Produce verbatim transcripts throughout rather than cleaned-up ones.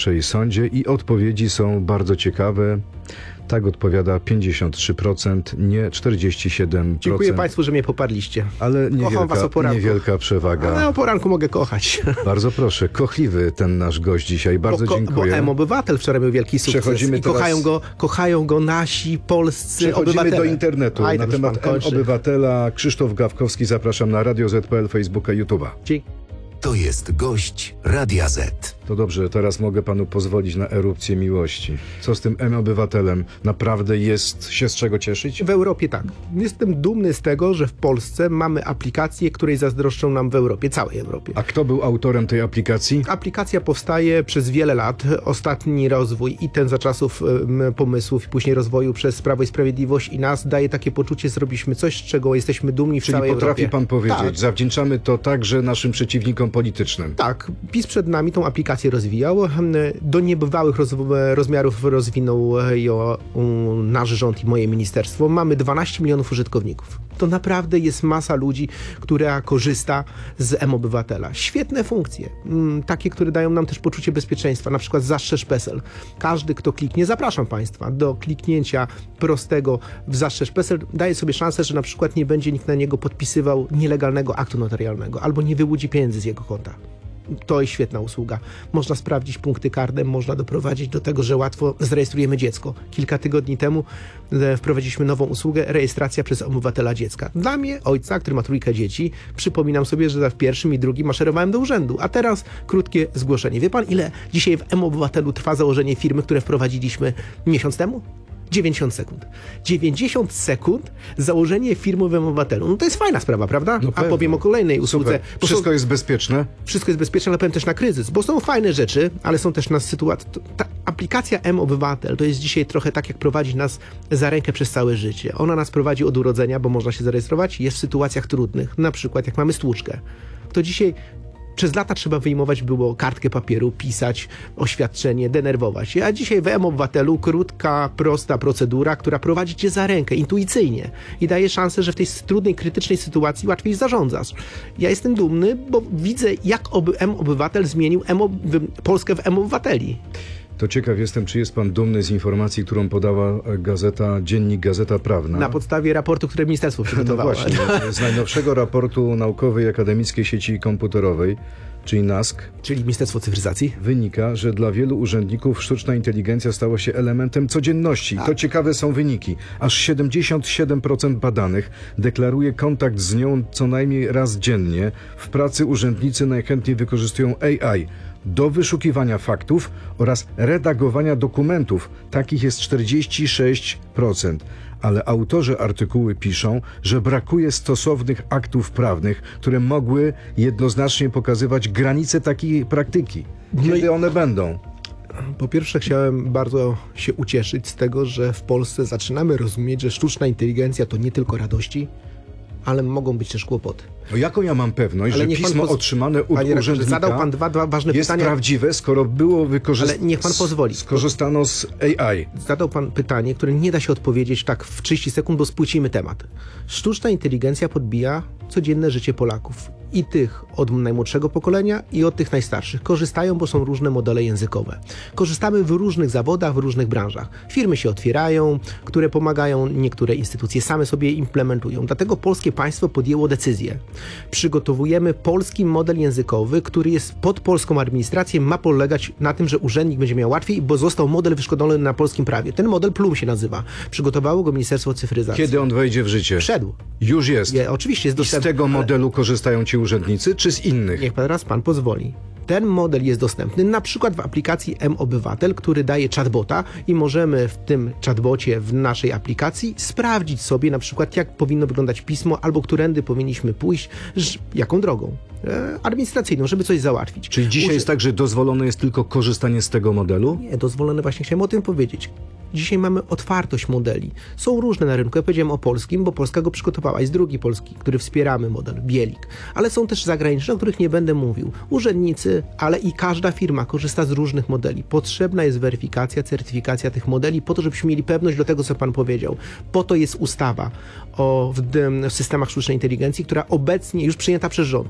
naszej sondzie i odpowiedzi są bardzo ciekawe. Tak odpowiada pięćdziesiąt trzy procent, nie czterdzieści siedem procent. Dziękuję Państwu, że mnie poparliście. Ale Kocham was o niewielka, poranku. niewielka przewaga. Ale o poranku mogę kochać. Bardzo proszę, kochliwy ten nasz gość dzisiaj. Bardzo bo, ko- dziękuję. Bo M-Obywatel wczoraj był wielki sukces. Przechodzimy I teraz- kochają go, kochają go nasi polscy Przechodzimy obywatele. do internetu. Aj, Na to już temat pan kończy. M-Obywatela Krzysztof Gawkowski. Zapraszam na Radio Z P L, Facebooka, YouTube'a. Dzięki. To jest gość Radia Z. To dobrze, teraz mogę panu pozwolić na erupcję miłości. Co z tym M-Obywatelem? Naprawdę jest się z czego cieszyć? W Europie tak. Jestem dumny z tego, że w Polsce mamy aplikację, której zazdroszczą nam w Europie, całej Europie. A kto był autorem tej aplikacji? Aplikacja powstaje przez wiele lat. Ostatni rozwój i ten za czasów um, pomysłów i później rozwoju przez Prawo i Sprawiedliwość i nas daje takie poczucie, zrobiliśmy coś, z czego jesteśmy dumni w Czyli całej potrafi Europie. pan powiedzieć, Tak. zawdzięczamy to także naszym przeciwnikom politycznym. Tak, PiS przed nami tą aplikację rozwijał. Do niebywałych roz, rozmiarów rozwinął ją nasz rząd i moje ministerstwo. Mamy dwanaście milionów użytkowników. To naprawdę jest masa ludzi, która korzysta z M-Obywatela. Świetne funkcje, takie, które dają nam też poczucie bezpieczeństwa, na przykład zastrzeż PESEL. Każdy, kto kliknie, zapraszam Państwa do kliknięcia prostego w zastrzeż PESEL, daje sobie szansę, że na przykład nie będzie nikt na niego podpisywał nielegalnego aktu notarialnego albo nie wyłudzi pieniędzy z jego konta. To jest świetna usługa. Można sprawdzić punkty karne, można doprowadzić do tego, że łatwo zarejestrujemy dziecko. Kilka tygodni temu e, wprowadziliśmy nową usługę, rejestracja przez obywatela dziecka. Dla mnie, ojca, który ma trójkę dzieci, przypominam sobie, że w pierwszym i drugim maszerowałem do urzędu, a teraz krótkie zgłoszenie. Wie pan, ile dzisiaj w M-Obywatelu trwa założenie firmy, które wprowadziliśmy miesiąc temu? dziewięćdziesiąt sekund. dziewięćdziesiąt sekund założenie firmy w M-Obywatelu. No to jest fajna sprawa, prawda? No A pewnie. powiem o kolejnej usłudze. Super. Bo Wszystko są- jest bezpieczne? wszystko jest bezpieczne, ale powiem też na kryzys, bo są fajne rzeczy, ale są też na sytuacje. Ta aplikacja M-Obywatel to jest dzisiaj trochę tak, jak prowadzi nas za rękę przez całe życie. Ona nas prowadzi od urodzenia, bo można się zarejestrować, jest w sytuacjach trudnych, na przykład jak mamy stłuczkę. To dzisiaj przez lata trzeba wyjmować było kartkę papieru, pisać oświadczenie, denerwować się, a dzisiaj w M-Obywatelu krótka, prosta procedura, która prowadzi cię za rękę, intuicyjnie i daje szansę, że w tej trudnej, krytycznej sytuacji łatwiej zarządzasz. Ja jestem dumny, bo widzę, jak oby M-Obywatel zmienił M- Polskę w M-Obywateli. To ciekaw jestem, czy jest pan dumny z informacji, którą podała gazeta, dziennik Gazeta Prawna. Na podstawie raportu, które ministerstwo No przygotowało. właśnie, z najnowszego raportu Naukowej Akademickiej Sieci Komputerowej, czyli nask, Czyli Ministerstwo Cyfryzacji. wynika, że dla wielu urzędników sztuczna inteligencja stała się elementem codzienności. Tak. To ciekawe są wyniki. Aż siedemdziesiąt siedem procent badanych deklaruje kontakt z nią co najmniej raz dziennie. W pracy urzędnicy najchętniej wykorzystują A I do wyszukiwania faktów oraz redagowania dokumentów. Takich jest czterdzieści sześć procent. Ale autorzy artykułu piszą, że brakuje stosownych aktów prawnych, które mogły jednoznacznie pokazywać granice takiej praktyki. Kiedy i- one będą? Po pierwsze chciałem bardzo się ucieszyć z tego, że w Polsce zaczynamy rozumieć, że sztuczna inteligencja to nie tylko radości, ale mogą być też kłopoty. No jaką ja mam pewność, Ale że niech pan pismo poz- otrzymane od Panie redaktorze, urzędnika zadał pan dwa, dwa ważne jest pytania. prawdziwe, skoro było Ale wykorzystane. niech pan pozwoli. Skorzystano z A I. Zadał pan pytanie, które nie da się odpowiedzieć tak w trzydzieści sekund, bo spłycimy temat. Sztuczna inteligencja podbija codzienne życie Polaków. I tych od najmłodszego pokolenia, i od tych najstarszych. Korzystają, bo są różne modele językowe. Korzystamy w różnych zawodach, w różnych branżach. Firmy się otwierają, które pomagają, niektóre instytucje same sobie implementują. Dlatego polskie państwo podjęło decyzję. Przygotowujemy polski model językowy, który jest pod polską administrację, ma polegać na tym, że urzędnik będzie miał łatwiej, bo został model wyszkolony na polskim prawie. Ten model Plum się nazywa. Przygotowało go Ministerstwo Cyfryzacji. Kiedy on wejdzie w życie? Wszedł. Już jest. Je, oczywiście jest I z dostępny. tego ale- modelu korzystają ci urzędnicy, czy z innych? Niech pan raz pan pozwoli. Ten model jest dostępny na przykład w aplikacji M-Obywatel, który daje chatbota i możemy w tym chatbocie w naszej aplikacji sprawdzić sobie na przykład, jak powinno wyglądać pismo albo którędy powinniśmy pójść, ż- jaką drogą e, administracyjną, żeby coś załatwić. Czyli dzisiaj Uży- jest tak, że dozwolone jest tylko korzystanie z tego modelu? Nie, dozwolone, właśnie chciałem o tym powiedzieć. Dzisiaj mamy otwartość modeli. Są różne na rynku. Ja powiedziałem o polskim, bo Polska go przygotowała. Jest drugi polski, który wspieramy model, Bielik. Ale są też zagraniczne, o których nie będę mówił. Urzędnicy, ale i każda firma korzysta z różnych modeli. Potrzebna jest weryfikacja, certyfikacja tych modeli po to, żebyśmy mieli pewność do tego, co pan powiedział. Po to jest ustawa o w, w systemach sztucznej inteligencji, która obecnie już przyjęta przez rząd. Jest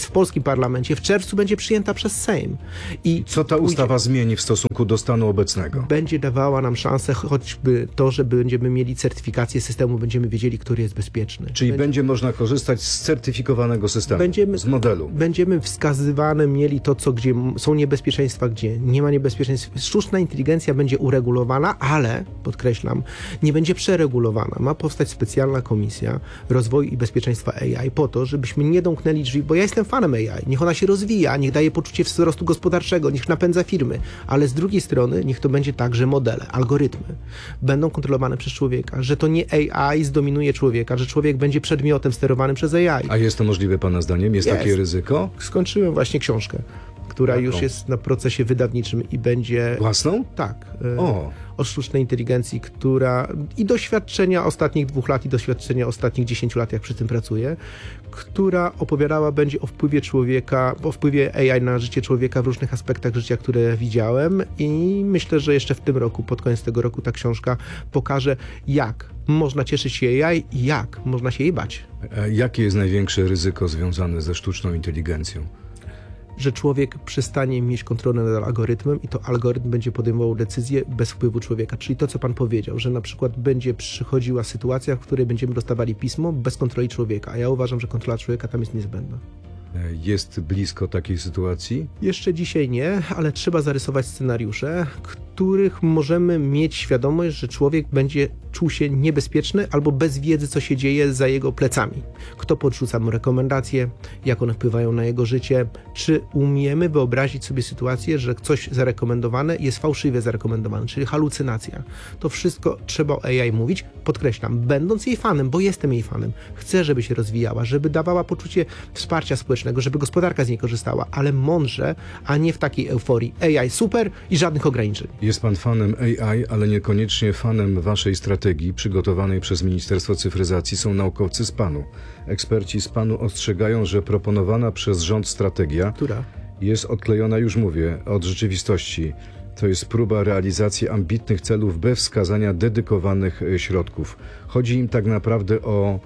w polskim parlamencie, w czerwcu będzie przyjęta przez Sejm. I Co ta pójdzie- ustawa zmieni w stosunku do stanu obecnego? będzie dawała nam szansę choćby to, że będziemy mieli certyfikację systemu, będziemy wiedzieli, który jest bezpieczny. Czyli będzie, będzie można korzystać z certyfikowanego systemu, Będziemy- z modelu. będziemy wskazywane mieli to, co gdzie m- są niebezpieczeństwa, gdzie nie ma niebezpieczeństw. Sztuczna inteligencja będzie uregulowana, ale, podkreślam, nie będzie przeregulowana. Ma powstać specjalna komisja rozwoju i bezpieczeństwa A I po to, żebyśmy nie domknęli drzwi, bo ja jestem fanem A I. Niech ona się rozwija, niech daje poczucie wzrostu gospodarczego, niech napędza firmy, ale z drugiej strony niech to będzie także modele, algorytmy będą kontrolowane przez człowieka, że to nie A I zdominuje człowieka, że człowiek będzie przedmiotem sterowanym przez A I. A jest to możliwe pana zdaniem? Jest, Jest. takie ryzyko? Skończyłem właśnie książkę, która Jaką? już jest na procesie wydawniczym i będzie... Własną? Tak. e, O. O sztucznej inteligencji, która i doświadczenia ostatnich dwóch lat, i doświadczenia ostatnich dziesięciu lat, jak przy tym pracuję, która opowiadała będzie o wpływie człowieka, o wpływie A I na życie człowieka w różnych aspektach życia, które widziałem i myślę, że jeszcze w tym roku, pod koniec tego roku ta książka pokaże, jak można cieszyć się A I i jak można się jej bać. E, Jakie jest największe ryzyko związane ze sztuczną inteligencją? Że człowiek przestanie mieć kontrolę nad algorytmem i to algorytm będzie podejmował decyzje bez wpływu człowieka. Czyli to, co pan powiedział, że na przykład będzie przychodziła sytuacja, w której będziemy dostawali pismo bez kontroli człowieka, a ja uważam, że kontrola człowieka tam jest niezbędna. E, Jest blisko takiej sytuacji? Jeszcze dzisiaj nie, ale trzeba zarysować scenariusze, których możemy mieć świadomość, że człowiek będzie czuł się niebezpieczny albo bez wiedzy, co się dzieje za jego plecami. Kto podrzuca mu rekomendacje, jak one wpływają na jego życie, czy umiemy wyobrazić sobie sytuację, że coś zarekomendowane jest fałszywie zarekomendowane, czyli halucynacja. To wszystko trzeba o A I mówić, podkreślam, będąc jej fanem, bo jestem jej fanem. Chcę, żeby się rozwijała, żeby dawała poczucie wsparcia społecznego, żeby gospodarka z niej korzystała, ale mądrze, a nie w takiej euforii. A I super i żadnych ograniczeń. Jest pan fanem A I, ale niekoniecznie fanem waszej strategii przygotowanej przez Ministerstwo Cyfryzacji są naukowcy z panu. Eksperci z panu ostrzegają, że proponowana przez rząd strategia Która? jest odklejona, już mówię, od rzeczywistości. To jest próba realizacji ambitnych celów bez wskazania dedykowanych e, środków. Chodzi im tak naprawdę o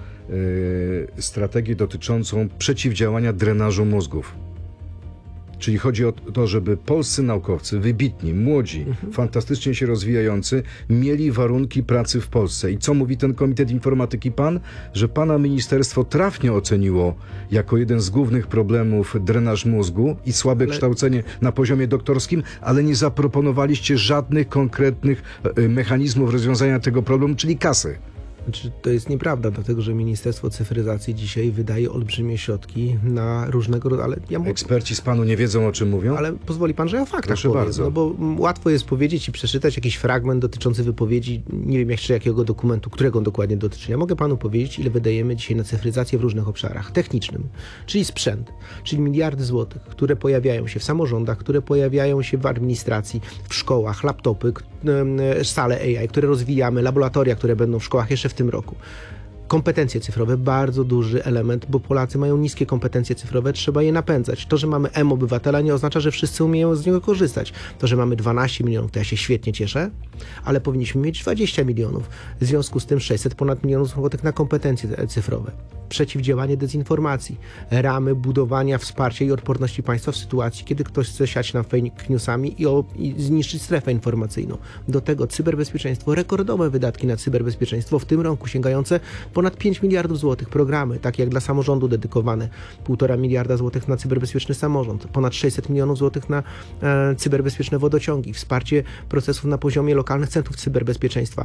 e, strategię dotyczącą przeciwdziałania drenażu mózgów. Czyli chodzi o to, żeby polscy naukowcy, wybitni, młodzi, fantastycznie się rozwijający, mieli warunki pracy w Polsce. I co mówi ten Komitet Informatyki Pan? Że pana ministerstwo trafnie oceniło jako jeden z głównych problemów drenaż mózgu i słabe Ale- kształcenie na poziomie doktorskim, ale nie zaproponowaliście żadnych konkretnych e, mechanizmów rozwiązania tego problemu, czyli kasy. Znaczy, to jest nieprawda, dlatego że Ministerstwo Cyfryzacji dzisiaj wydaje olbrzymie środki na różnego rodzaju, ale ja mówię, Eksperci z panu nie wiedzą, o czym mówią? ale pozwoli pan, że ja o faktach Proszę powiem, bardzo. no bo mm, łatwo jest powiedzieć i przeczytać jakiś fragment dotyczący wypowiedzi, nie wiem jeszcze jakiego dokumentu, którego on dokładnie dotyczy. Ja mogę panu powiedzieć, ile wydajemy dzisiaj na cyfryzację w różnych obszarach technicznym, czyli sprzęt, czyli miliardy złotych, które pojawiają się w samorządach, które pojawiają się w administracji, w szkołach, laptopy, k- em, sale A I, które rozwijamy, laboratoria, które będą w szkołach jeszcze w tym roku. Kompetencje cyfrowe, bardzo duży element, bo Polacy mają niskie kompetencje cyfrowe, trzeba je napędzać. To, że mamy M-obywatela nie oznacza, że wszyscy umieją z niego korzystać. To, że mamy dwanaście milionów, to ja się świetnie cieszę, ale powinniśmy mieć dwadzieścia milionów. W związku z tym sześćset ponad milionów złotych na kompetencje cyfrowe. Przeciwdziałanie dezinformacji, ramy budowania wsparcia i odporności państwa w sytuacji, kiedy ktoś chce siać nam fake newsami i, o, i zniszczyć strefę informacyjną. Do tego cyberbezpieczeństwo, rekordowe wydatki na cyberbezpieczeństwo w tym roku sięgające ponad pięć miliardów złotych. Programy, takie jak dla samorządu dedykowane, półtora miliarda złotych na cyberbezpieczny samorząd, ponad sześćset milionów złotych na e, cyberbezpieczne wodociągi, wsparcie procesów na poziomie lokalnych centrów cyberbezpieczeństwa.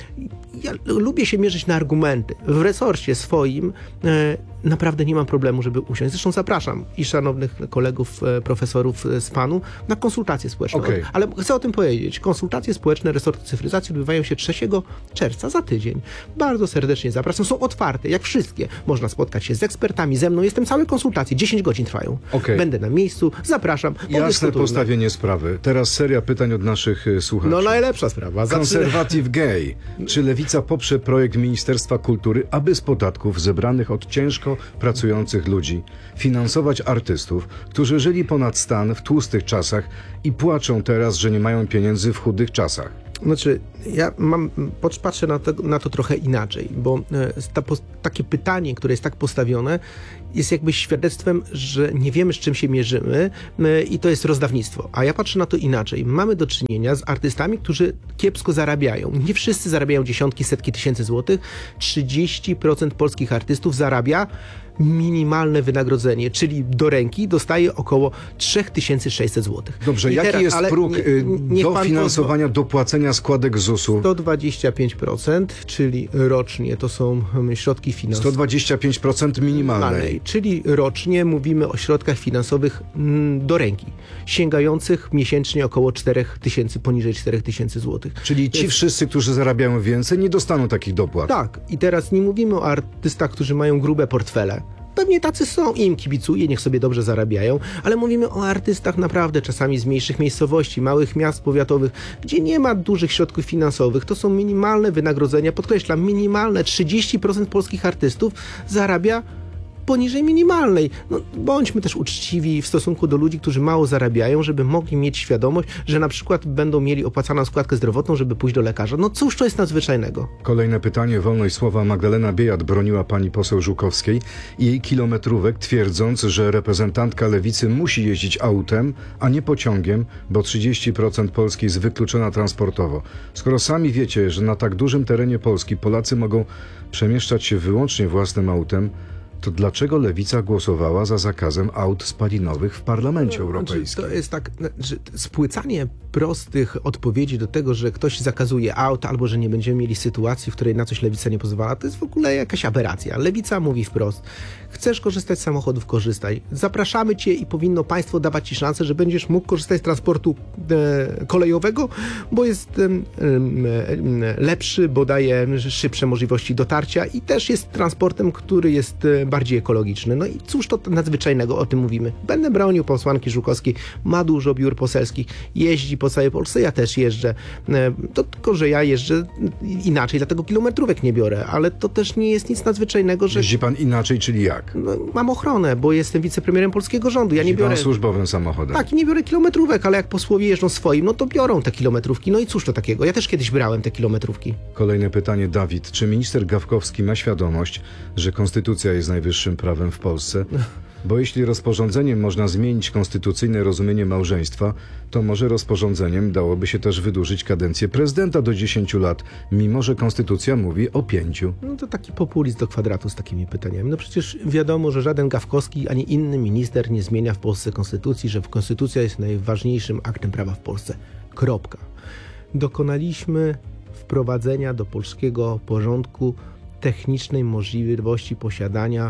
Ja lubię się mierzyć na argumenty. W resorcie swoim e, naprawdę nie mam problemu, żeby usiąść. Zresztą zapraszam i szanownych kolegów, e, profesorów e, z panu na konsultacje społeczne. Okej. Ale chcę o tym powiedzieć. Konsultacje społeczne resortu cyfryzacji odbywają się trzeciego czerwca, za tydzień. Bardzo serdecznie zapraszam. Są otwarte, jak wszystkie. Można spotkać się z ekspertami, ze mną. Jestem całe konsultacje. dziesięć godzin trwają. Okej. Będę na miejscu. Zapraszam. Jasne podyskutujmy. postawienie sprawy. Teraz seria pytań od naszych e, słuchaczy. No najlepsza sprawa. Zaczynamy. Conservative Gay. Czy Lewica poprze projekt Ministerstwa Kultury, aby z podatków zebranych od ciężko pracujących ludzi finansować artystów, którzy żyli ponad stan w tłustych czasach i płaczą teraz, że nie mają pieniędzy w chudych czasach? Znaczy, ja mam, patrzę na to, na to trochę inaczej, bo ta, takie pytanie, które jest tak postawione, jest jakby świadectwem, że nie wiemy, z czym się mierzymy i to jest rozdawnictwo. A ja patrzę na to inaczej. Mamy do czynienia z artystami, którzy kiepsko zarabiają. Nie wszyscy zarabiają dziesiątki, setki tysięcy złotych. trzydzieści procent polskich artystów zarabia minimalne wynagrodzenie, czyli do ręki dostaje około trzy tysiące sześćset złotych. Dobrze, I jaki teraz, jest próg nie, y, niech pan dofinansowania, dopłacenia składek zusu? sto dwadzieścia pięć procent, czyli rocznie to są hmm, środki finansowe. sto dwadzieścia pięć procent minimalnej. Czyli rocznie mówimy o środkach finansowych mm, do ręki, sięgających miesięcznie około cztery tysiące, poniżej cztery tysiące złotych. Czyli ci Jest... wszyscy, którzy zarabiają więcej, nie dostaną takich dopłat. Tak. I teraz nie mówimy o artystach, którzy mają grube portfele. Pewnie tacy są i im kibicuję, niech sobie dobrze zarabiają, ale mówimy o artystach naprawdę czasami z mniejszych miejscowości, małych miast powiatowych, gdzie nie ma dużych środków finansowych. To są minimalne wynagrodzenia, podkreślam, minimalne. trzydzieści procent polskich artystów zarabia poniżej minimalnej. No, bądźmy też uczciwi w stosunku do ludzi, którzy mało zarabiają, żeby mogli mieć świadomość, że na przykład będą mieli opłacaną składkę zdrowotną, żeby pójść do lekarza. No cóż to jest nadzwyczajnego? Kolejne pytanie, wolność słowa. Magdalena Biejat broniła pani poseł Żukowskiej i jej kilometrówek, twierdząc, że reprezentantka Lewicy musi jeździć autem, a nie pociągiem, bo trzydzieści procent Polski jest wykluczona transportowo. Skoro sami wiecie, że na tak dużym terenie Polski Polacy mogą przemieszczać się wyłącznie własnym autem, to dlaczego Lewica głosowała za zakazem aut spalinowych w Parlamencie Europejskim? To jest tak, że spłycanie prostych odpowiedzi do tego, że ktoś zakazuje aut albo że nie będziemy mieli sytuacji, w której na coś Lewica nie pozwala, to jest w ogóle jakaś aberracja. Lewica mówi wprost: chcesz korzystać z samochodów, korzystaj. Zapraszamy cię i powinno państwo dawać ci szansę, że będziesz mógł korzystać z transportu e, kolejowego, bo jest e, e, lepszy, bo daje szybsze możliwości dotarcia i też jest transportem, który jest e, bardziej ekologiczny. No i cóż to nadzwyczajnego, o tym mówimy. Będę bronił posłanki Żukowskiej, ma dużo biur poselskich, jeździ po całej Polsce, ja też jeżdżę. To tylko, że ja jeżdżę inaczej, dlatego kilometrówek nie biorę, ale to też nie jest nic nadzwyczajnego, że... Jeździ pan inaczej, czyli jak? No, mam ochronę, bo jestem wicepremierem polskiego rządu. Ja nie Jeździ biorę... pan służbowym samochodem. Tak, i nie biorę kilometrówek, ale jak posłowie jeżdżą swoim, no to biorą te kilometrówki. No i cóż to takiego? Ja też kiedyś brałem te kilometrówki. Kolejne pytanie, Dawid. Czy minister Gawkowski ma świadomość, że konstytucja jest najwyższym prawem w Polsce? Bo jeśli rozporządzeniem można zmienić konstytucyjne rozumienie małżeństwa, to może rozporządzeniem dałoby się też wydłużyć kadencję prezydenta do dziesięciu lat, mimo że konstytucja mówi o pięciu. No to taki populizm do kwadratu z takimi pytaniami. No przecież wiadomo, że żaden Gawkowski ani inny minister nie zmienia w Polsce konstytucji, że konstytucja jest najważniejszym aktem prawa w Polsce. Kropka. Dokonaliśmy wprowadzenia do polskiego porządku technicznej możliwości posiadania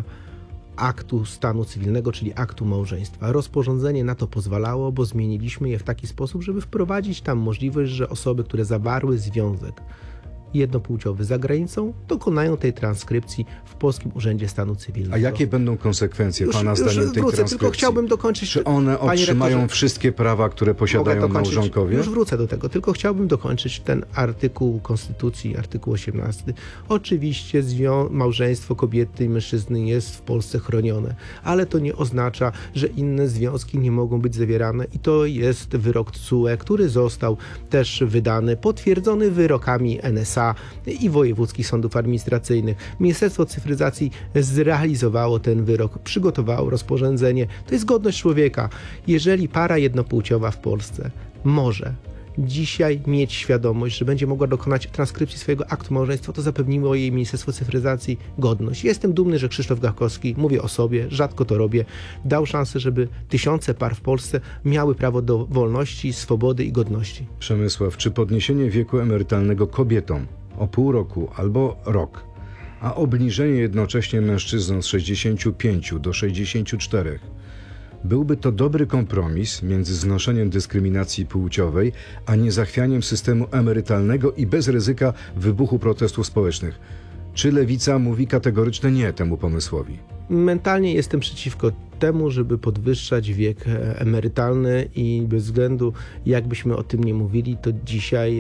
aktu stanu cywilnego, czyli aktu małżeństwa. Rozporządzenie na to pozwalało, bo zmieniliśmy je w taki sposób, żeby wprowadzić tam możliwość, że osoby, które zawarły związek jednopłciowy za granicą, dokonają tej transkrypcji w Polskim Urzędzie Stanu Cywilnego. A jakie będą konsekwencje już, pana zdaniem już tej wrócę, transkrypcji? tylko chciałbym dokończyć... Czy one otrzymają rektorze, wszystkie prawa, które posiadają małżonkowie? Już wrócę do tego, tylko chciałbym dokończyć ten artykuł Konstytucji, artykuł osiemnasty. Oczywiście zwią- małżeństwo kobiety i mężczyzny jest w Polsce chronione, ale to nie oznacza, że inne związki nie mogą być zawierane i to jest wyrok T S U E, który został też wydany, potwierdzony wyrokami N S A i wojewódzkich sądów administracyjnych. Ministerstwo Cyfryzacji zrealizowało ten wyrok, przygotowało rozporządzenie. To jest godność człowieka. Jeżeli para jednopłciowa w Polsce może dzisiaj mieć świadomość, że będzie mogła dokonać transkrypcji swojego aktu małżeństwa, to zapewniło jej Ministerstwo Cyfryzacji godność. Jestem dumny, że Krzysztof Gawkowski, mówię o sobie, rzadko to robię, dał szansę, żeby tysiące par w Polsce miały prawo do wolności, swobody i godności. Przemysław, czy podniesienie wieku emerytalnego kobietom o pół roku albo rok, a obniżenie jednocześnie mężczyznom z sześćdziesięciu pięciu do sześćdziesięciu czterech, byłby to dobry kompromis między znoszeniem dyskryminacji płciowej, a nie zachwianiem systemu emerytalnego i bez ryzyka wybuchu protestów społecznych? Czy Lewica mówi kategoryczne nie temu pomysłowi? Mentalnie jestem przeciwko temu, żeby podwyższać wiek emerytalny i bez względu jakbyśmy o tym nie mówili, to dzisiaj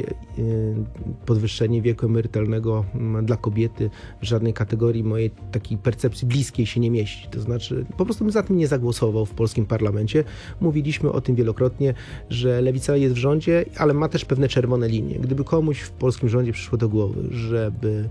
podwyższenie wieku emerytalnego dla kobiety w żadnej kategorii mojej takiej percepcji bliskiej się nie mieści. To znaczy po prostu bym za tym nie zagłosował w polskim parlamencie. Mówiliśmy o tym wielokrotnie, że lewica jest w rządzie, ale ma też pewne czerwone linie. Gdyby komuś w polskim rządzie przyszło do głowy, żeby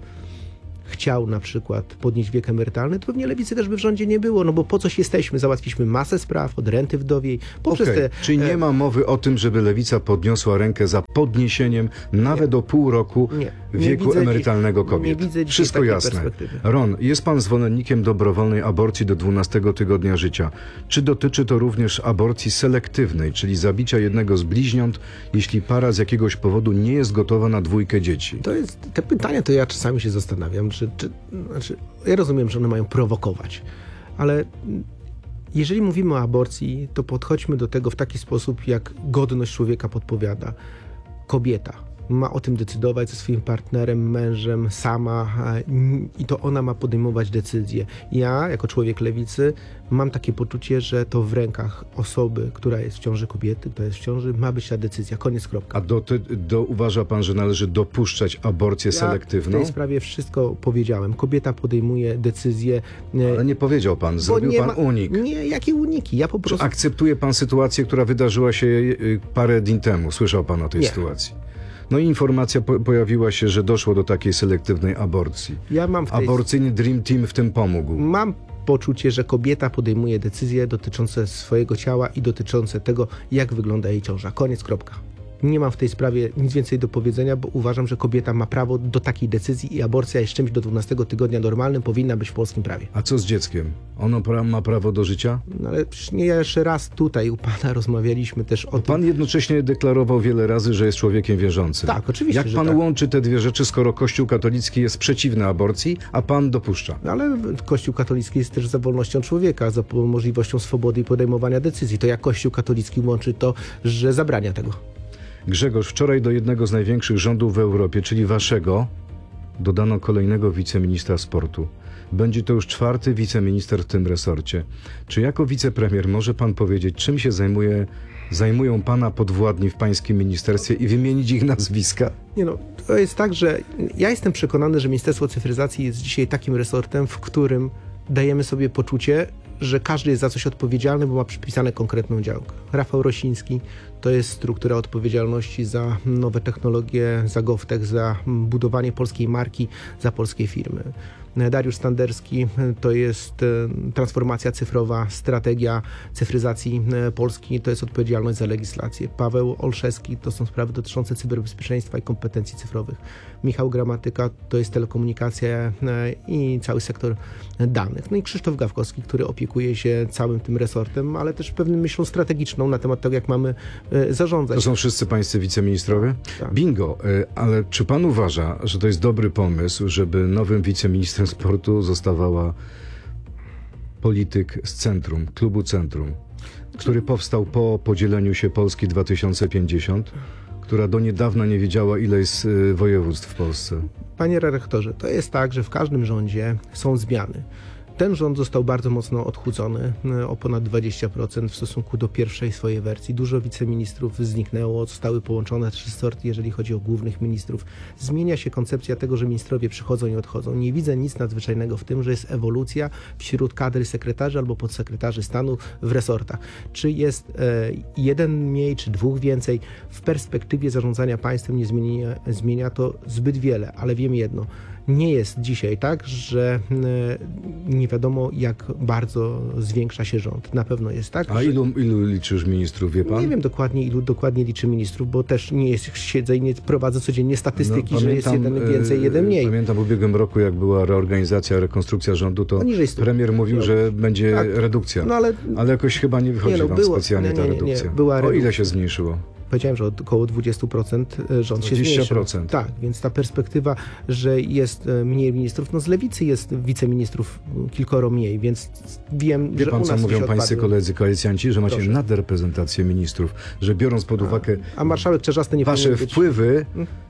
chciał na przykład podnieść wiek emerytalny, to pewnie lewicy też by w rządzie nie było, no bo po coś jesteśmy, załatwiliśmy masę spraw, od renty wdowiej, poprzez Okay. te... Czyli nie ma mowy o tym, żeby lewica podniosła rękę za podniesieniem nawet Nie. o pół roku Nie. Nie wieku widzę emerytalnego dzi- kobiet. nie widzę dzisiaj Wszystko takiej jasne. perspektywy. Ron, jest pan zwolennikiem dobrowolnej aborcji do dwunastego tygodnia życia. Czy dotyczy to również aborcji selektywnej, czyli zabicia jednego z bliźniąt, jeśli para z jakiegoś powodu nie jest gotowa na dwójkę dzieci? To jest, te pytania to ja czasami się zastanawiam, czy, czy znaczy, ja rozumiem, że one mają prowokować, ale jeżeli mówimy o aborcji, to podchodźmy do tego w taki sposób, jak godność człowieka podpowiada. Kobieta ma o tym decydować ze swoim partnerem, mężem, sama i to ona ma podejmować decyzje. Ja, jako człowiek lewicy, mam takie poczucie, że to w rękach osoby, która jest w ciąży, kobiety, która jest w ciąży, ma być ta decyzja. Koniec, kropka. A do, do, uważa pan, że należy dopuszczać aborcję Ja selektywną? w tej sprawie wszystko powiedziałem. Kobieta podejmuje decyzję. Ale nie powiedział pan, bo zrobił nie pan ma- unik. Nie, jakie uniki? Ja po Czy prostu... akceptuje pan sytuację, która wydarzyła się y, parę dni temu? Słyszał pan o tej Nie. sytuacji? No i informacja po, pojawiła się, że doszło do takiej selektywnej aborcji. Ja mam w tej... Aborcyjny Dream Team w tym pomógł. Mam poczucie, że kobieta podejmuje decyzje dotyczące swojego ciała i dotyczące tego, jak wygląda jej ciąża. Koniec, kropka. Nie mam w tej sprawie nic więcej do powiedzenia, bo uważam, że kobieta ma prawo do takiej decyzji i aborcja jest czymś do dwunastego tygodnia normalnym, powinna być w polskim prawie. A co z dzieckiem? Ono pra- ma prawo do życia? No ale przecież nie jeszcze raz tutaj u pana rozmawialiśmy też o tym. Pan jednocześnie deklarował wiele razy, że jest człowiekiem wierzącym. Tak, oczywiście, Jak że pan tak. łączy te dwie rzeczy, skoro Kościół katolicki jest przeciwny aborcji, a pan dopuszcza? No ale Kościół katolicki jest też za wolnością człowieka, za po- możliwością swobody i podejmowania decyzji. To jak Kościół katolicki łączy to, że zabrania tego? Grzegorz, wczoraj do jednego z największych rządów w Europie, czyli waszego, dodano kolejnego wiceministra sportu. Będzie to już czwarty wiceminister w tym resorcie. Czy jako wicepremier może pan powiedzieć, czym się zajmuje, zajmują pana podwładni w pańskim ministerstwie i wymienić ich nazwiska? Nie no, to jest tak, że ja jestem przekonany, że Ministerstwo Cyfryzacji jest dzisiaj takim resortem, w którym dajemy sobie poczucie, że każdy jest za coś odpowiedzialny, bo ma przypisane konkretną działkę. Rafał Rosiński to jest struktura odpowiedzialności za nowe technologie, za GovTech, za budowanie polskiej marki, za polskie firmy. Dariusz Standerski to jest e, transformacja cyfrowa, strategia cyfryzacji e, Polski, to jest odpowiedzialność za legislację. Paweł Olszewski to są sprawy dotyczące cyberbezpieczeństwa i kompetencji cyfrowych. Michał Gramatyka to jest telekomunikacja e, i cały sektor danych. No i Krzysztof Gawkowski, który opiekuje się całym tym resortem, ale też pewną myślą strategiczną na temat tego, jak mamy e, zarządzać. To są wszyscy pańscy wiceministrowie? Tak. Bingo, y, ale czy pan uważa, że to jest dobry pomysł, żeby nowym wiceministrem sportu zostawała polityk z Centrum, klubu Centrum, który powstał po podzieleniu się Polski dwa tysiące pięćdziesiąt, która do niedawna nie wiedziała, ile jest y, województw w Polsce? Panie rektorze, to jest tak, że w każdym rządzie są zmiany. Ten rząd został bardzo mocno odchudzony, o ponad dwadzieścia procent w stosunku do pierwszej swojej wersji. Dużo wiceministrów zniknęło, zostały połączone trzy sorty, jeżeli chodzi o głównych ministrów. Zmienia się koncepcja tego, że ministrowie przychodzą i odchodzą. Nie widzę nic nadzwyczajnego w tym, że jest ewolucja wśród kadry sekretarzy albo podsekretarzy stanu w resortach. Czy jest e, jeden mniej, czy dwóch więcej, w perspektywie zarządzania państwem nie zmienia, zmienia to zbyt wiele, ale wiem jedno. Nie jest dzisiaj tak, że e, nie wiadomo, jak bardzo zwiększa się rząd. Na pewno jest tak, A że... ilu, ilu liczysz ministrów, wie pan? Nie wiem dokładnie, ilu dokładnie liczy ministrów, bo też nie jest, siedzę i nie prowadzę codziennie statystyki, No, że jest jeden więcej, e, jeden mniej. Pamiętam w ubiegłym roku, jak była reorganizacja, rekonstrukcja rządu, to Poniżej stu. premier mówił, No. że będzie Tak. redukcja. No ale Ale jakoś chyba nie wychodzi Nie, no, wam było- specjalnie nie, ta nie, nie, nie, redukcja. była O ile redukcja. się zmniejszyło? powiedziałem, że od około dwadzieścia procent rząd się dwadzieścia zmniejszył. procent. Tak, więc ta perspektywa, że jest e, mniej ministrów, no z lewicy jest wiceministrów kilkoro mniej, więc wiem, Wie że pan, u co nas mówią się pańscy odpadły. koledzy koalicjanci, że macie Proszę. nadreprezentację ministrów, że biorąc pod uwagę A marszałek Czerzasty nie wasze powinien być... wpływy,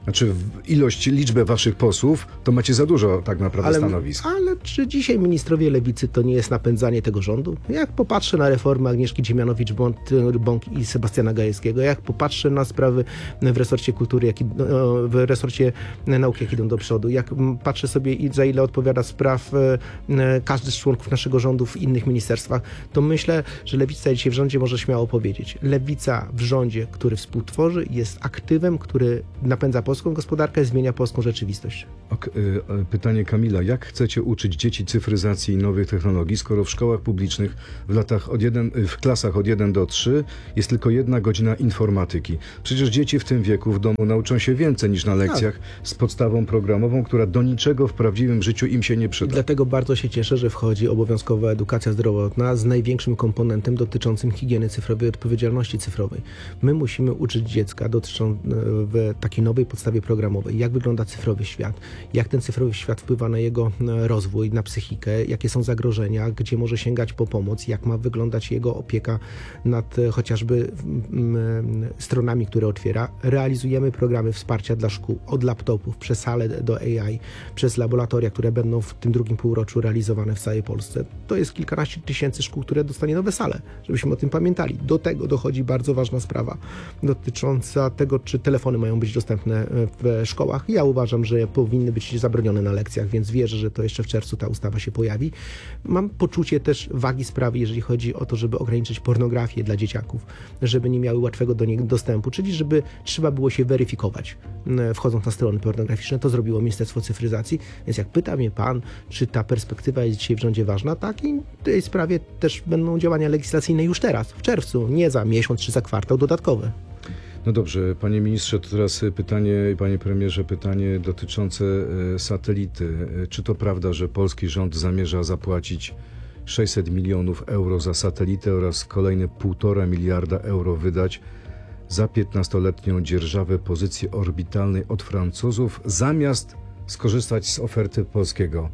Znaczy w ilość, liczbę waszych posłów, to macie za dużo tak naprawdę Ale, stanowisk. ale czy dzisiaj ministrowie lewicy to nie jest napędzanie tego rządu? Jak popatrzę na reformy Agnieszki Dziemianowicz-Bąk i Sebastiana Gajewskiego, jak popatrzę na sprawy w resorcie kultury, jak i, w resorcie nauki, jak idą do przodu, jak patrzę sobie, za ile odpowiada spraw każdy z członków naszego rządu w innych ministerstwach, to myślę, że lewica dzisiaj w rządzie może śmiało powiedzieć. Lewica w rządzie, który współtworzy, jest aktywem, który napędza polską gospodarkę, zmienia polską rzeczywistość. Ok, y, pytanie Kamila. Jak chcecie uczyć dzieci cyfryzacji i nowych technologii, skoro w szkołach publicznych w latach od jeden, w klasach od jeden do trzech jest tylko jedna godzina informatyki? Przecież dzieci w tym wieku w domu nauczą się więcej niż na lekcjach z podstawą programową, która do niczego w prawdziwym życiu im się nie I przyda. dlatego bardzo się cieszę, że wchodzi obowiązkowa edukacja zdrowotna z największym komponentem dotyczącym higieny cyfrowej, odpowiedzialności cyfrowej. My musimy uczyć dziecka dotyczą, w takiej nowej podstawie programowej, jak wygląda cyfrowy świat, jak ten cyfrowy świat wpływa na jego rozwój, na psychikę, jakie są zagrożenia, gdzie może sięgać po pomoc, jak ma wyglądać jego opieka nad chociażby stronami, które otwiera. Realizujemy programy wsparcia dla szkół, od laptopów, przez salę do A I, przez laboratoria, które będą w tym drugim półroczu realizowane w całej Polsce. To jest kilkanaście tysięcy szkół, które dostanie nowe sale, żebyśmy o tym pamiętali. Do tego dochodzi bardzo ważna sprawa dotycząca tego, czy telefony mają być dostępne w szkołach. Ja uważam, że powinny być zabronione na lekcjach, więc wierzę, że to jeszcze w czerwcu ta ustawa się pojawi. Mam poczucie też wagi sprawy, jeżeli chodzi o to, żeby ograniczyć pornografię dla dzieciaków, żeby nie miały łatwego do niej dostępu, czyli żeby trzeba było się weryfikować, wchodząc na strony pornograficzne. To zrobiło Ministerstwo Cyfryzacji, więc jak pyta mnie pan, czy ta perspektywa jest dzisiaj w rządzie ważna, tak, i w tej sprawie też będą działania legislacyjne już teraz, w czerwcu, nie za miesiąc czy za kwartał dodatkowe. No dobrze, panie ministrze, to teraz pytanie, panie premierze, pytanie dotyczące satelity. Czy to prawda, że polski rząd zamierza zapłacić sześćset milionów euro za satelitę oraz kolejne półtora miliarda euro wydać za piętnastoletnią dzierżawę pozycji orbitalnej od Francuzów, zamiast skorzystać z oferty polskiego,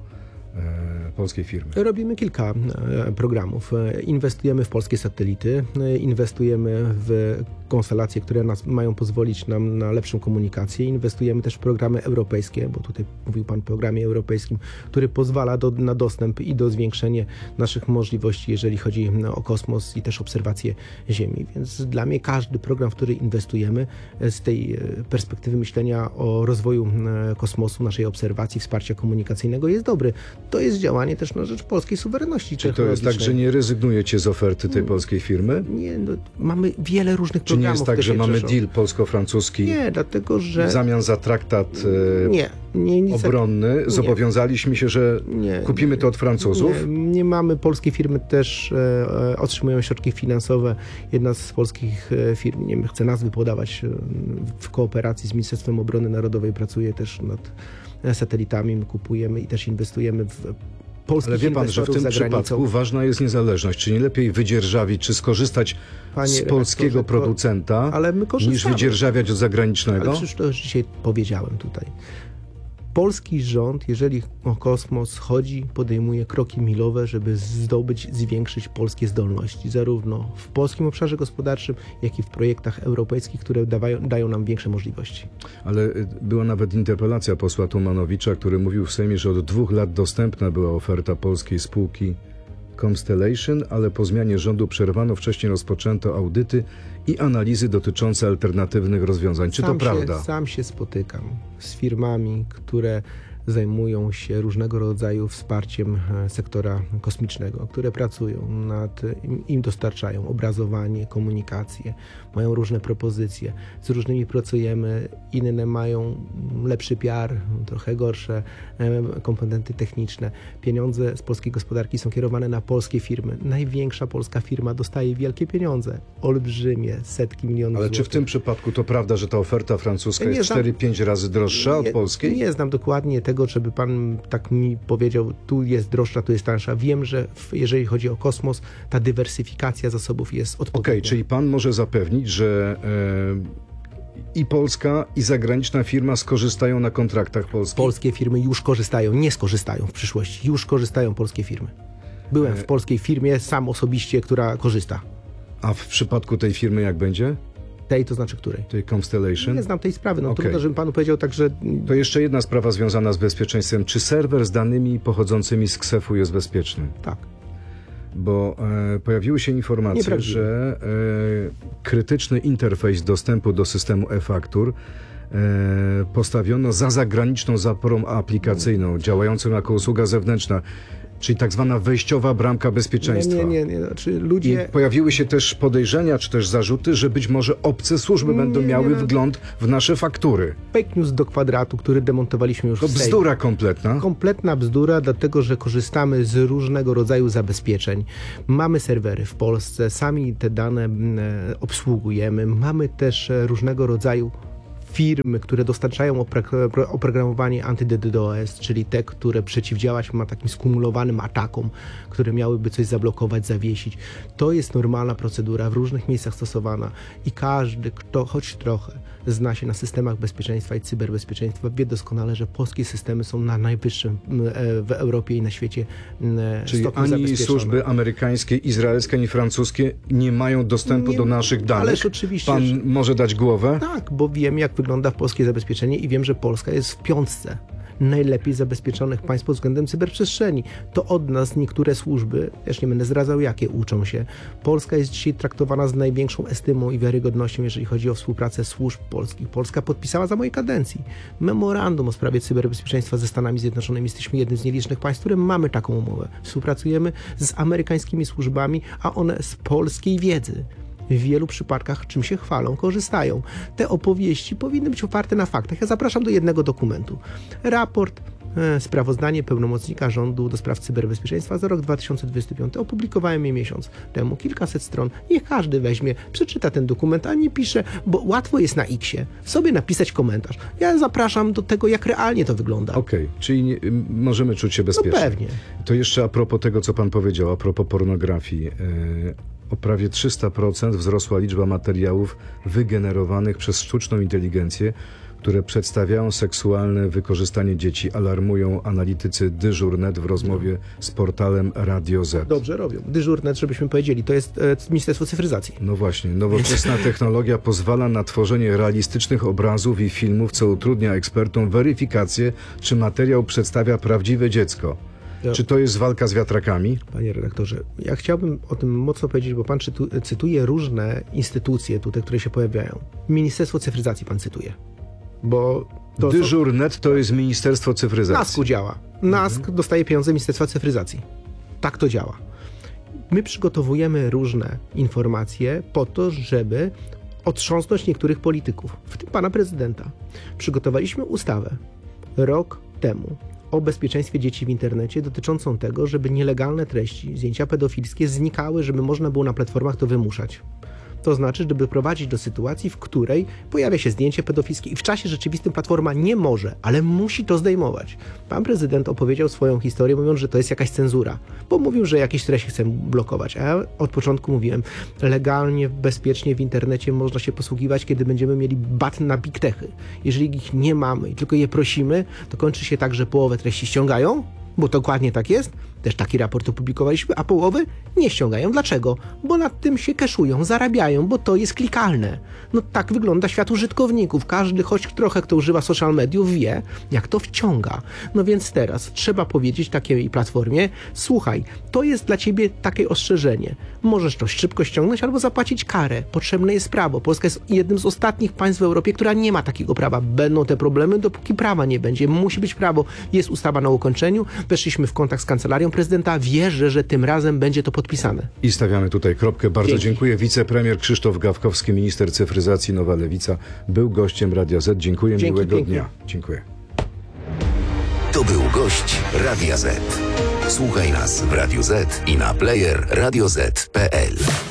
e, polskiej firmy? Robimy kilka e, programów. E, Inwestujemy w polskie satelity, e, inwestujemy w konstelacje, które nas mają pozwolić nam na lepszą komunikację. Inwestujemy też w programy europejskie, bo tutaj mówił pan o programie europejskim, który pozwala do, na dostęp i do zwiększenia naszych możliwości, jeżeli chodzi o kosmos i też obserwacje Ziemi. Więc dla mnie każdy program, w który inwestujemy z tej perspektywy myślenia o rozwoju kosmosu, naszej obserwacji, wsparcia komunikacyjnego jest dobry. To jest działanie też na rzecz polskiej suwerenności Czy to jest tak, że nie rezygnujecie z oferty tej polskiej firmy? Nie, no, mamy wiele różnych Czy nie jest tak, że mamy deal polsko-francuski Nie, dlatego że... w zamian za traktat e, nie, nie, nic obronny? nie. Zobowiązaliśmy się, że Nie, kupimy to od Francuzów? Nie, nie mamy. Polskie firmy też e, otrzymują środki finansowe. Jedna z polskich e, firm, nie chcę nazwy podawać, e, w kooperacji z Ministerstwem Obrony Narodowej pracuje też nad satelitami. My kupujemy i też inwestujemy w polskich Ale wie pan, że w tym przypadku ważna jest niezależność. Czy nie lepiej wydzierżawić, czy skorzystać Panie z polskiego redaktorze, producenta, ale my korzystamy. niż wydzierżawiać od zagranicznego? Ale przecież to już dzisiaj powiedziałem tutaj. Polski rząd, jeżeli o kosmos chodzi, podejmuje kroki milowe, żeby zdobyć, zwiększyć polskie zdolności, zarówno w polskim obszarze gospodarczym, jak i w projektach europejskich, które dawają, dają nam większe możliwości. Ale była nawet interpelacja posła Tumanowicza, który mówił w Sejmie, że od dwóch lat dostępna była oferta polskiej spółki Constellation, ale po zmianie rządu przerwano, wcześniej rozpoczęto audyty i analizy dotyczące alternatywnych rozwiązań. Czy sam to się, prawda? Sam się spotykam z firmami, które zajmują się różnego rodzaju wsparciem sektora kosmicznego, które pracują nad, im, im dostarczają obrazowanie, komunikację, mają różne propozycje, z różnymi pracujemy, inne mają lepszy P R, trochę gorsze komponenty techniczne. Pieniądze z polskiej gospodarki są kierowane na polskie firmy. Największa polska firma dostaje wielkie pieniądze, olbrzymie, setki milionów Ale złotych. czy w tym przypadku to prawda, że ta oferta francuska Ja nie jest znam- cztery pięć razy droższa od Nie- polskiej? Nie znam dokładnie tego, żeby pan tak mi powiedział, tu jest droższa, tu jest tańsza. Wiem, że w, jeżeli chodzi o kosmos, ta dywersyfikacja zasobów jest Okej, odpowiednia. czyli pan może zapewnić, że e, i polska, i zagraniczna firma skorzystają na kontraktach polskich? Polskie firmy już korzystają, nie skorzystają w przyszłości, już korzystają polskie firmy. Byłem w polskiej firmie sam osobiście, która korzysta. A w przypadku tej firmy jak będzie? Tej, to znaczy której? Tej Constellation? Nie znam tej sprawy, no Okej. trudno, żebym panu powiedział tak, że To jeszcze jedna sprawa związana z bezpieczeństwem. Czy serwer z danymi pochodzącymi z ksefu jest bezpieczny? tak. Bo e, pojawiły się informacje, Nieprawdziwe. że e, krytyczny interfejs dostępu do systemu e-faktur e, postawiono za zagraniczną zaporą aplikacyjną, działającą jako usługa zewnętrzna, czyli tak zwana wejściowa bramka bezpieczeństwa. Nie, nie, nie, nie. Znaczy I ludzie... pojawiły się też podejrzenia, czy też zarzuty, że być może obce służby Nie, będą nie, miały no. wgląd w nasze faktury. Fake news do kwadratu, który demontowaliśmy już To w Sejmie. bzdura kompletna. Kompletna bzdura, dlatego że korzystamy z różnego rodzaju zabezpieczeń. Mamy serwery w Polsce, sami te dane mm, e, obsługujemy. Mamy też e, różnego rodzaju firmy, które dostarczają opra- oprogramowanie anty-DDoS, czyli te, które przeciwdziałać ma takim skumulowanym atakom, które miałyby coś zablokować, zawiesić. To jest normalna procedura, w różnych miejscach stosowana i każdy, kto choć trochę zna się na systemach bezpieczeństwa i cyberbezpieczeństwa, wie doskonale, że polskie systemy są na najwyższym e, w Europie i na świecie e, Czyli stopniu ani zabezpieczone. służby amerykańskie, izraelskie, ani francuskie nie mają dostępu Nie, do naszych danych. ależ oczywiście, Pan że- może dać głowę? Tak, bo wiem, jak wygląda polskie zabezpieczenie i wiem, że Polska jest w piątce najlepiej zabezpieczonych państw pod względem cyberprzestrzeni. To od nas niektóre służby, też nie będę zdradzał jakie, uczą się. Polska jest dzisiaj traktowana z największą estymą i wiarygodnością, jeżeli chodzi o współpracę służb polskich. Polska podpisała za mojej kadencji memorandum o sprawie cyberbezpieczeństwa ze Stanami Zjednoczonymi. Jesteśmy jednym z nielicznych państw, które mamy taką umowę. Współpracujemy z amerykańskimi służbami, a one z polskiej wiedzy w wielu przypadkach, czym się chwalą, korzystają. Te opowieści powinny być oparte na faktach. Ja zapraszam do jednego dokumentu. Raport, e, sprawozdanie pełnomocnika rządu do spraw cyberbezpieczeństwa za rok dwa tysiące dwudziesty piąty. Opublikowałem je miesiąc temu, kilkaset stron. Niech każdy weźmie, przeczyta ten dokument, a nie pisze, bo łatwo jest na X-ie sobie napisać komentarz. Ja zapraszam do tego, jak realnie to wygląda. Okej, czyli nie, m, możemy czuć się No bezpiecznie. pewnie. To jeszcze a propos tego, co pan powiedział, a propos pornografii. E, o prawie trzysta procent wzrosła liczba materiałów wygenerowanych przez sztuczną inteligencję, które przedstawiają seksualne wykorzystanie dzieci, alarmują analitycy Dyżur kropka net w rozmowie z portalem Radio Z. Dobrze robią. Dyżurnet, żebyśmy powiedzieli, to jest e, Ministerstwo Cyfryzacji. No właśnie, nowoczesna technologia pozwala na tworzenie realistycznych obrazów i filmów, co utrudnia ekspertom weryfikację, czy materiał przedstawia prawdziwe dziecko. Ja- Czy to jest walka z wiatrakami? Panie redaktorze, ja chciałbym o tym mocno powiedzieć, bo pan czytu, cytuje różne instytucje tutaj, które się pojawiają. Ministerstwo Cyfryzacji pan cytuje. Bo to są- Dyżur kropka net to jest Ministerstwo Cyfryzacji. NASK-u działa. NASK dostaje pieniądze Ministerstwa Cyfryzacji. Tak to działa. My przygotowujemy różne informacje po to, żeby otrząsnąć niektórych polityków, w tym pana prezydenta. Przygotowaliśmy ustawę rok temu o bezpieczeństwie dzieci w internecie dotyczącą tego, żeby nielegalne treści, zdjęcia pedofilskie znikały, żeby można było na platformach to wymuszać. To znaczy, żeby prowadzić do sytuacji, w której pojawia się zdjęcie pedofilskie i w czasie rzeczywistym platforma nie może, ale musi to zdejmować. Pan prezydent opowiedział swoją historię, mówiąc, że to jest jakaś cenzura, bo mówił, że jakieś treści chce blokować. A ja od początku mówiłem, legalnie, bezpiecznie w internecie można się posługiwać, kiedy będziemy mieli bat na big techy. Jeżeli ich nie mamy i tylko je prosimy, to kończy się tak, że połowę treści ściągają, bo dokładnie tak jest, też taki raport opublikowaliśmy, a połowy nie ściągają. Dlaczego? Bo nad tym się keszują, zarabiają, bo to jest klikalne. No tak wygląda świat użytkowników. Każdy, choć trochę kto używa social mediów, wie, jak to wciąga. No więc teraz trzeba powiedzieć takiej platformie, słuchaj, to jest dla ciebie takie ostrzeżenie. Możesz to szybko ściągnąć albo zapłacić karę. Potrzebne jest prawo. Polska jest jednym z ostatnich państw w Europie, która nie ma takiego prawa. Będą te problemy, dopóki prawa nie będzie. Musi być prawo. Jest ustawa na ukończeniu. Weszliśmy w kontakt z kancelarią prezydenta. Wierzę, że tym razem będzie to podpisane. I stawiamy tutaj kropkę. Bardzo Dzięki. dziękuję. Wicepremier Krzysztof Gawkowski, minister cyfryzacji Nowa Lewica, był gościem Radia Z. Dziękuję, Dzięki, miłego pięknie. dnia. Dziękuję. To był gość Radia Z. Słuchaj nas w Radiu Z i na player radio zet kropka pe el.